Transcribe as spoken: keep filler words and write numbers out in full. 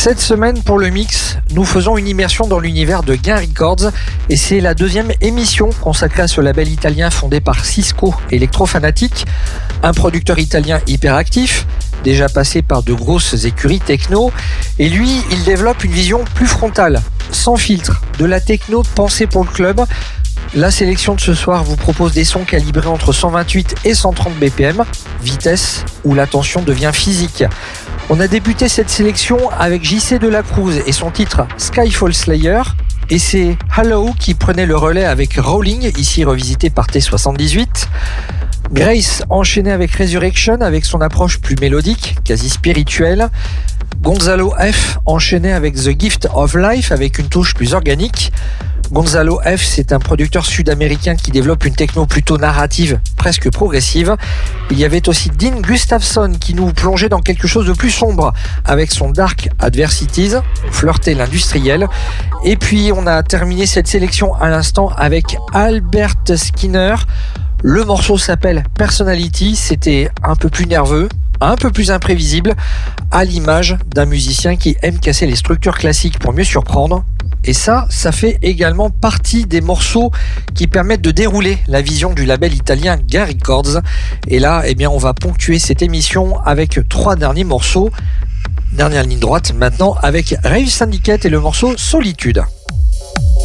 Cette semaine, pour le mix, nous faisons une immersion dans l'univers de Gain Records et c'est la deuxième émission consacrée à ce label italien fondé par Cisco Electrofanatic, un producteur italien hyperactif, déjà passé par de grosses écuries techno, et lui, il développe une vision plus frontale, sans filtre, de la techno pensée pour le club. La sélection de ce soir vous propose des sons calibrés entre cent vingt-huit et cent trente B P M, vitesse où la tension devient physique. On a débuté cette sélection avec J C de la Cruz et son titre Skyfall Slayer, et c'est Hello qui prenait le relais avec Rolling, ici revisité par T soixante-dix-huit. Grace enchaînait avec Resurrection avec son approche plus mélodique, quasi spirituelle. Gonzalo F enchaînait avec The Gift of Life avec une touche plus organique. Gonzalo F, c'est un producteur sud-américain qui développe une techno plutôt narrative, presque progressive. Il y avait aussi Dean Gustafson qui nous plongeait dans quelque chose de plus sombre avec son Dark Adversities, flirtait l'industriel. Et puis on a terminé cette sélection à l'instant avec Albert Skinner. Le morceau s'appelle Personality, c'était un peu plus nerveux, un peu plus imprévisible, à l'image d'un musicien qui aime casser les structures classiques pour mieux surprendre. Et ça, ça fait également partie des morceaux qui permettent de dérouler la vision du label italien Gain Records. Et là, eh bien, on va ponctuer cette émission avec trois derniers morceaux. Dernière ligne droite maintenant avec Rave Syndicate et le morceau Solitude.